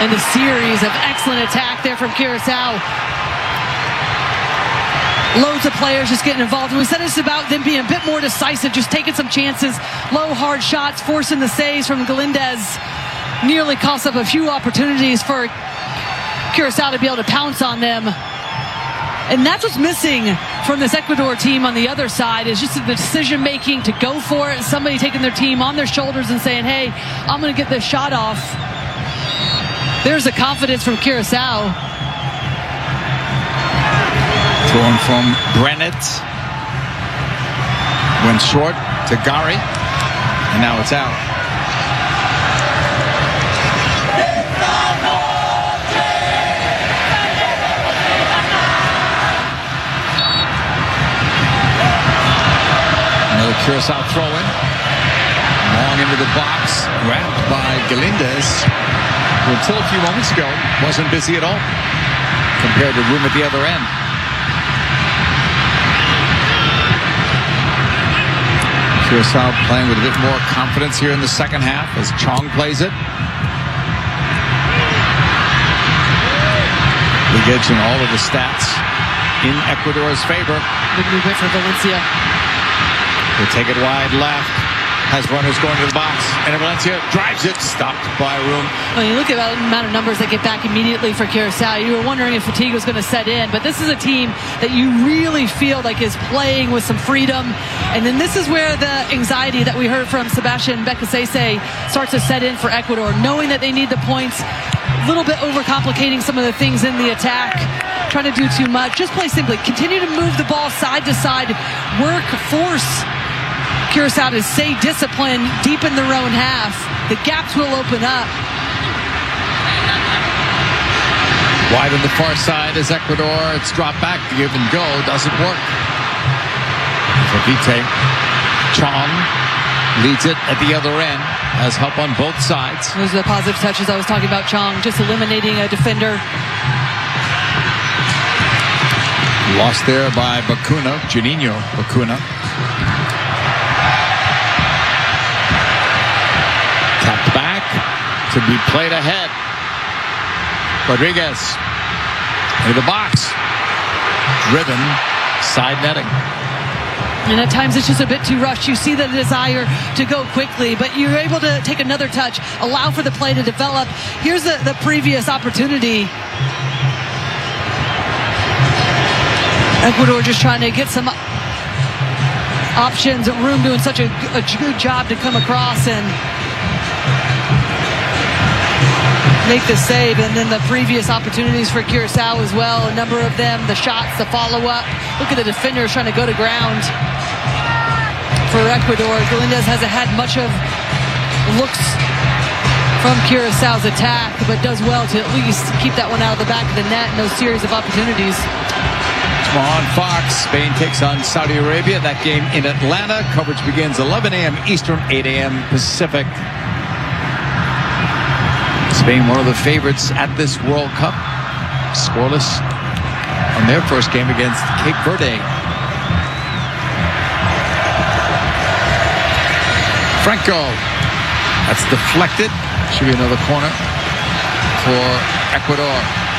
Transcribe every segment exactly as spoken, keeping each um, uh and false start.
And a series of excellent attack there from Curaçao. Loads of players just getting involved. And we said it's about them being a bit more decisive, just taking some chances, low, hard shots, forcing the saves from Galindez. Nearly cost up a few opportunities for Curaçao to be able to pounce on them. And that's what's missing from this Ecuador team on the other side, is just the decision making to go for it. Somebody taking their team on their shoulders and saying, hey, I'm going to get this shot off. There's the confidence from Curaçao. Thrown from Brennett. Went short to Gary. And now it's out. Another Curaçao throw-in. Long into the box. Wrapped by Galindez, who until a few moments ago wasn't busy at all compared to room at the other end. Curaçao playing with a bit more confidence here in the second half as Chong plays it. Engaging all of the stats in Ecuador's favor. Big movement for Valencia. They take it wide left. Has runners going to the box. And Valencia drives it. Stopped by Room. Well, you look at the amount of numbers that get back immediately for Curaçao. You were wondering if fatigue was going to set in. But this is a team that you really feel like is playing with some freedom. And then this is where the anxiety that we heard from Sebastian Bekasese starts to set in for Ecuador. Knowing that they need the points. A little bit overcomplicating some of the things in the attack. Trying to do too much. Just play simply. Continue to move the ball side to side. Work, force Curaçao to stay disciplined deep in their own half. The gaps will open up. Wide on the far side is Ecuador. It's dropped back. The give and go doesn't work. Vite. Chong leads it at the other end. Has help on both sides. Those are the positive touches I was talking about. Chong just eliminating a defender. Lost there by Bacuna. Juninho Bacuna. Tapped back to be played ahead. Rodriguez into the box. Driven. Side netting. And at times it's just a bit too rushed. You see the desire to go quickly, but you're able to take another touch, allow for the play to develop. Here's the, the previous opportunity. Ecuador just trying to get some options. Room doing such a, a good job to come across and make the save. And then the previous opportunities for Curaçao as well. A number of them, the shots, the follow-up. Look at the defenders trying to go to ground for Ecuador. Galindez hasn't had much of looks from Curaçao's attack, but does well to at least keep that one out of the back of the net in those series of opportunities. On Fox, Spain takes on Saudi Arabia. That game in Atlanta. Coverage begins eleven a m Eastern, eight a m Pacific. Spain, one of the favorites at this World Cup. Scoreless on their first game against Cape Verde. Franco. That's deflected. Should be another corner for Ecuador.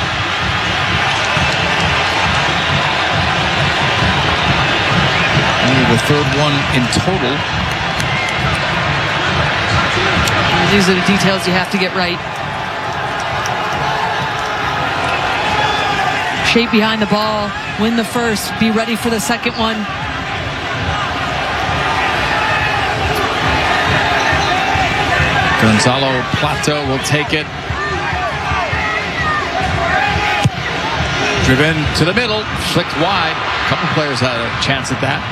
The third one in total. These are the details you have to get right. Shape behind the ball, win the first, be ready for the second one. Gonzalo Plato will take it. Driven to the middle, flicked wide. A couple players had a chance at that.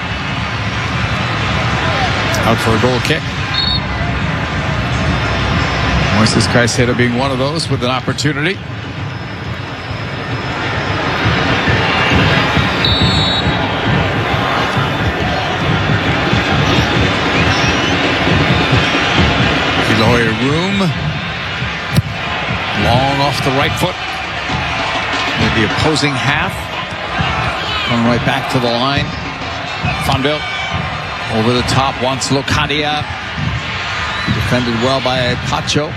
Out for a goal kick. Moises Caicedo being one of those with an opportunity. Eloy Room. Long off the right foot. With the opposing half. Coming right back to the line. Fonville. Over the top, wants Locadia. Defended well by Pacho.